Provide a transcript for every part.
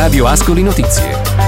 Radio Ascoli Notizie.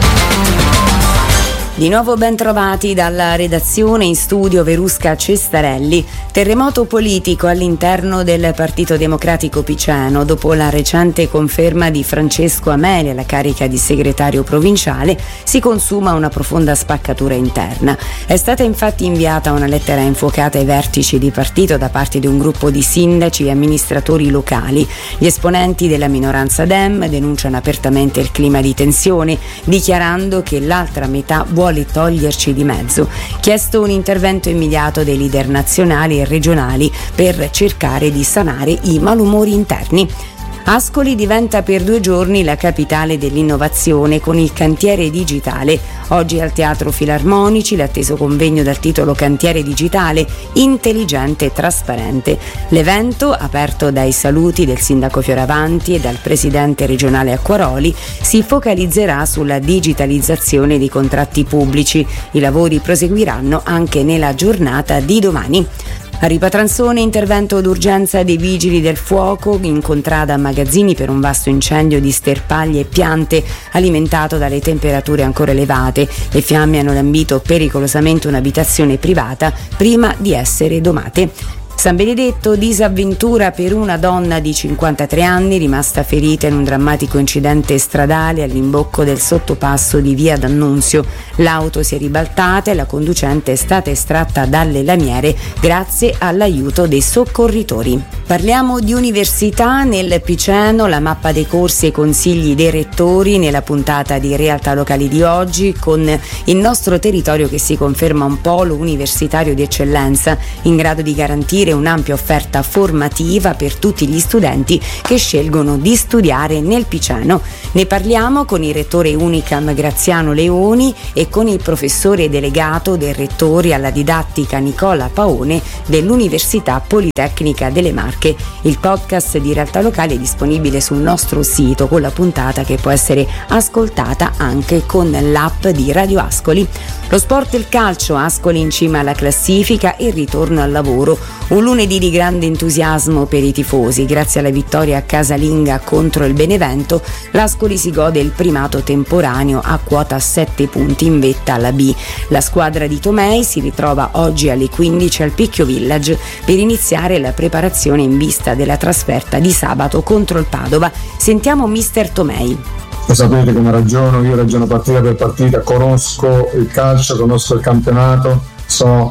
Di nuovo ben trovati dalla redazione, in studio Verusca Cestarelli. Terremoto politico all'interno del Partito Democratico Piceno dopo la recente conferma di Francesco Ameli alla carica di segretario provinciale. Si consuma una profonda spaccatura interna. È stata infatti inviata una lettera infuocata ai vertici di partito da parte di un gruppo di sindaci e amministratori locali. Gli esponenti della minoranza Dem denunciano apertamente il clima di tensione, dichiarando che l'altra metà vuole toglierci di mezzo. Chiesto un intervento immediato dei leader nazionali e regionali per cercare di sanare i malumori interni. Ascoli diventa per 2 giorni la capitale dell'innovazione con il cantiere digitale. Oggi al Teatro Filarmonici l'atteso convegno dal titolo Cantiere digitale, intelligente e trasparente. L'evento, aperto dai saluti del sindaco Fioravanti e dal presidente regionale Acquaroli, si focalizzerà sulla digitalizzazione dei contratti pubblici. I lavori proseguiranno anche nella giornata di domani. A Ripatransone, intervento d'urgenza dei vigili del fuoco in contrada a Magazzini per un vasto incendio di sterpaglie e piante alimentato dalle temperature ancora elevate. Le fiamme hanno lambito pericolosamente un'abitazione privata prima di essere domate. San Benedetto, disavventura per una donna di 53 anni rimasta ferita in un drammatico incidente stradale all'imbocco del sottopasso di Via D'Annunzio. L'auto si è ribaltata e la conducente è stata estratta dalle lamiere grazie all'aiuto dei soccorritori. Parliamo di università nel Piceno, la mappa dei corsi e consigli dei rettori nella puntata di Realtà Locali di oggi, con il nostro territorio che si conferma un polo universitario di eccellenza in grado di garantire un'ampia offerta formativa per tutti gli studenti che scelgono di studiare nel Piceno. Ne parliamo con il rettore Unicam Graziano Leoni e con il professore delegato del rettore alla didattica Nicola Paone dell'Università Politecnica delle Marche. Il podcast di Realtà Locale è disponibile sul nostro sito con la puntata che può essere ascoltata anche con l'app di Radio Ascoli. Lo sport e il calcio, Ascoli in cima alla classifica e il ritorno al lavoro. Un lunedì di grande entusiasmo per i tifosi. Grazie alla vittoria casalinga contro il Benevento, l'Ascoli si gode il primato temporaneo a quota 7 punti in vetta alla B. La squadra di Tomei si ritrova oggi alle 15 al Picchio Village per iniziare la preparazione in vista della trasferta di sabato contro il Padova. Sentiamo mister Tomei. Lo sapete come ragiono, io ragiono partita per partita, conosco il calcio, conosco il campionato, so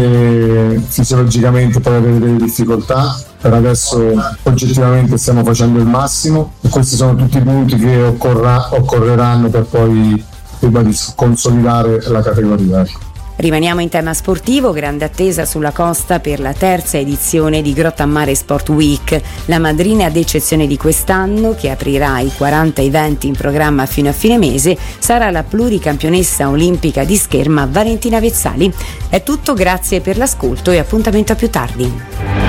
che fisiologicamente puoi avere delle difficoltà, per adesso oggettivamente stiamo facendo il massimo e questi sono tutti i punti che occorreranno per poi consolidare la categoria. Rimaniamo in tema sportivo, grande attesa sulla costa per la 3ª edizione di Grotta a Mare Sport Week. La madrina d'eccezione di quest'anno, che aprirà i 40 eventi in programma fino a fine mese, sarà la pluricampionessa olimpica di scherma Valentina Vezzali. È tutto, grazie per l'ascolto e appuntamento a più tardi.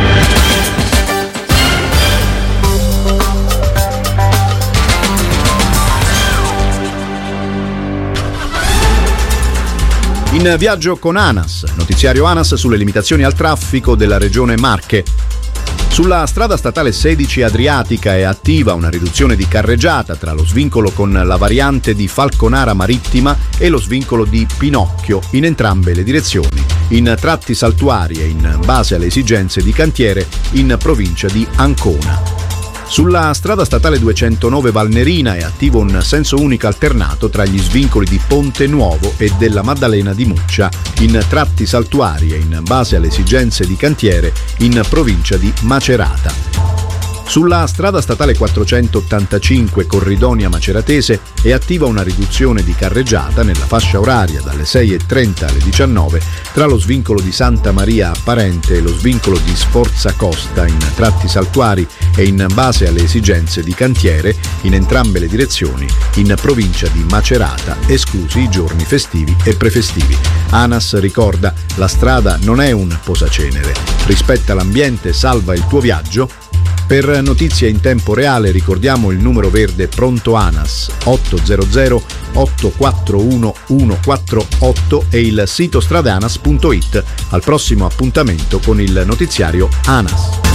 In viaggio con ANAS, notiziario ANAS sulle limitazioni al traffico della regione Marche. Sulla strada statale 16 Adriatica è attiva una riduzione di carreggiata tra lo svincolo con la variante di Falconara Marittima e lo svincolo di Pinocchio in entrambe le direzioni, in tratti saltuari e in base alle esigenze di cantiere in provincia di Ancona. Sulla strada statale 209 Valnerina è attivo un senso unico alternato tra gli svincoli di Ponte Nuovo e della Maddalena di Muccia, in tratti saltuari e in base alle esigenze di cantiere in provincia di Macerata. Sulla strada statale 485 Corridonia Maceratese è attiva una riduzione di carreggiata nella fascia oraria dalle 6:30 alle 19 tra lo svincolo di Santa Maria Apparente e lo svincolo di Sforza Costa in tratti saltuari e in base alle esigenze di cantiere in entrambe le direzioni in provincia di Macerata, esclusi i giorni festivi e prefestivi. ANAS ricorda: la strada non è un posacenere. Rispetta l'ambiente, salva il tuo viaggio. Per notizie in tempo reale ricordiamo il numero verde pronto ANAS 800 841 148 e il sito stradanas.it. Al prossimo appuntamento con il notiziario ANAS.